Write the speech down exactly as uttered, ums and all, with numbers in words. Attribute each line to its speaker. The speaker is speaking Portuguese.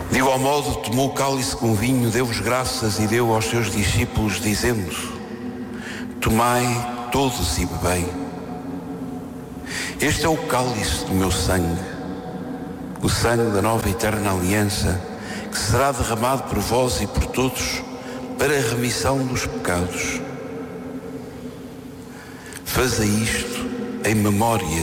Speaker 1: De igual modo, tomou o cálice com vinho, deu-vos graças e deu aos seus discípulos, dizendo: tomai todos e bebei. Este é o cálice do meu sangue, o sangue da nova e eterna aliança, que será derramado por vós e por todos para a remissão dos pecados. Fazei isto em memória